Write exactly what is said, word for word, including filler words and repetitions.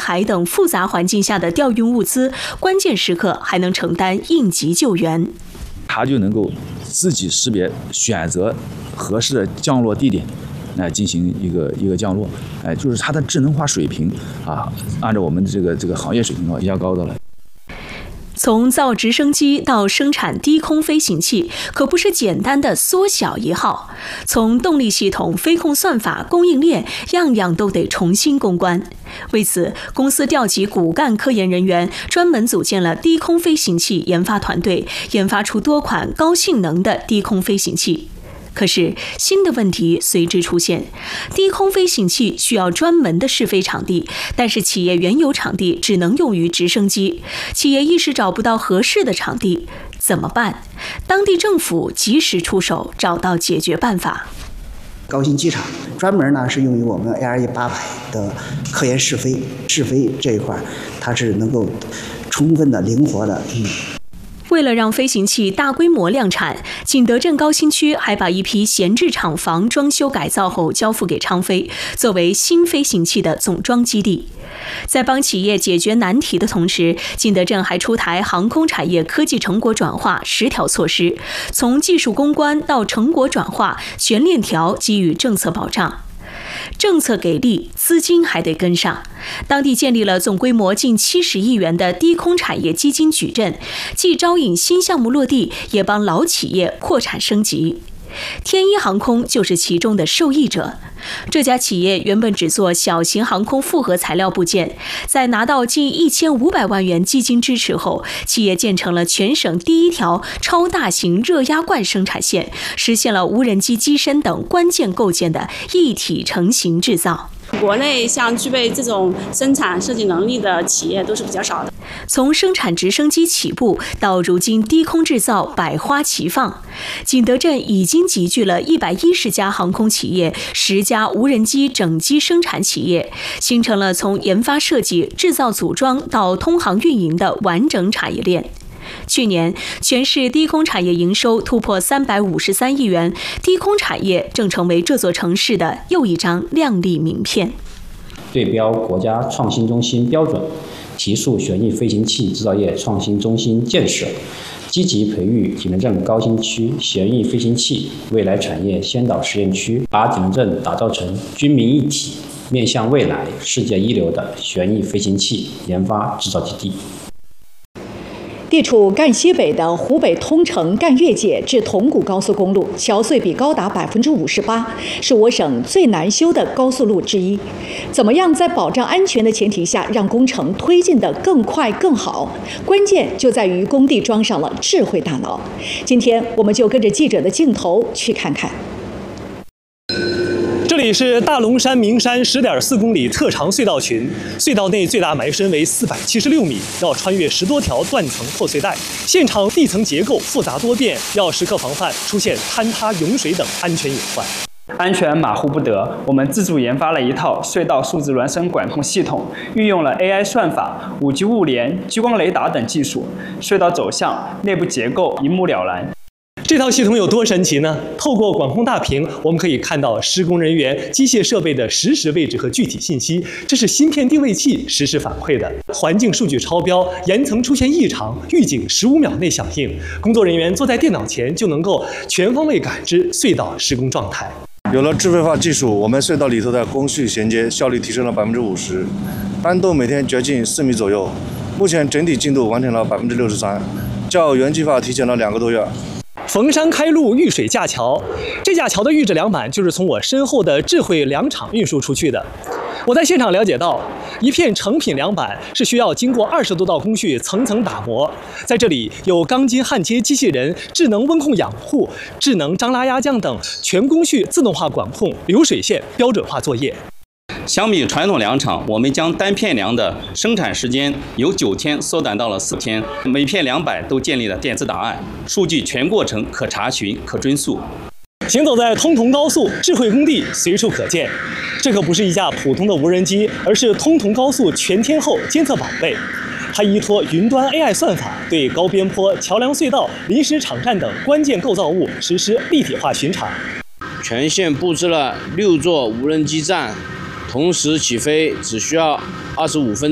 海等复杂环境下的调运物资，关键时刻还能承担应急救援。 它就能够自己识别、选择合适的降落地点，来进行一个一个降落。哎，就是它的智能化水平啊，按照我们这个这个行业水平的话，比较高的了。 从造直升机到生产低空飞行器，可不是简单的缩小一号。从动力系统、飞控算法、供应链，样样都得重新攻关。为此，公司调集骨干科研人员，专门组建了低空飞行器研发团队，研发出多款高性能的低空飞行器。可是，新的问题随之出现。低空飞行器需要专门的试飞场地，但是企业原有场地只能用于直升机，企业一时找不到合适的场地，怎么办？当地政府及时出手，找到解决办法。 高新机场专门呢是用于我们 A R E 八百的科研试飞，试飞这一块，它是能够充分的、灵活的，嗯。 为了让飞行器大规模量产，景德镇高新区还把一批闲置厂房装修改造后交付给昌飞，作为新飞行器的总装基地。在帮企业解决难题的同时，景德镇还出台航空产业科技成果转化十条措施，从技术攻关到成果转化，全链条给予政策保障。政策给力，资金还得跟上。当地建立了总规模近七十亿元的低空产业基金矩阵，既招引新项目落地，也帮老企业扩产升级。天一航空就是其中的受益者。这家企业原本只做小型航空复合材料部件，在拿到近一千五百万元基金支持后，企业建成了全省第一条超大型热压罐生产线，实现了无人机机身等关键构件的一体成型制造。 国内像具备这种生产设计能力的企业都是比较少的。 从生产直升机起步到如今低空制造百花齐放，景德镇已经集聚了一百一十家航空企业、十家无人机整机生产企业，形成了从研发设计、制造组装到通航运营的完整产业链。去年，全市低空产业营收突破三百五十三亿元，低空产业正成为这座城市的又一张亮丽名片。 对标国家创新中心标准，提速旋翼飞行器制造业创新中心建设，积极培育景德镇高新区旋翼飞行器未来产业先导实验区，把景德镇打造成军民一体、面向未来、世界一流的旋翼飞行器研发制造基地。 地处赣西北的湖北通城赣越界至铜鼓高速公路桥隧比高达百分之五十八，是我省最难修的高速路之一。怎么样在保障安全的前提下，让工程推进得更快更好？关键就在于工地装上了智慧大脑。今天我们就跟着记者的镜头去看看。 这里是大龙山名山十点四公里特长隧道群，隧道内最大埋深为四百七十六米，要穿越十多条断层破碎带。现场地层结构复杂多变，要时刻防范出现坍塌、涌水等安全隐患。 安全马虎不得，我们自主研发了一套隧道数字孪生管控系统，运用了 A I 算法、五 G 物联、激光雷达等技术，隧道走向、内部结构一目了然。 这套系统有多神奇呢？透过管控大屏，我们可以看到施工人员、机械设备的实时位置和具体信息，这是芯片定位器实时反馈的。环境数据超标、岩层出现异常，预警十五秒内响应，工作人员坐在电脑前就能够全方位感知隧道施工状态。 有了智慧化技术，我们隧道里头的工序衔接效率提升了百分之五十，班洞每天掘进四米左右，目前整体进度完成了百分之六十三，较原计划提前了两个多月。 逢山开路，遇水架桥。这架桥的预制梁板就是从我身后的智慧梁厂运输出去的。我在现场了解到，一片成品梁板是需要经过二十多道工序层层打磨。在这里有钢筋焊接机器人、智能温控养护、智能张拉压降等全工序自动化管控、流水线标准化作业。 相比传统梁厂，我们将单片梁的生产时间由九天缩短到了四天，每片梁板都建立了电子档案，数据全过程可查询、可追溯。 行走在通同高速，智慧工地随处可见。这可不是一架普通的无人机，而是通同高速全天候监测宝贝。它依托云端 A I 算法，对高边坡、桥梁隧道、临时场站等关键构造物实施立体化巡查。 全线布置了六座无人机站。同时起飞只需要二十五分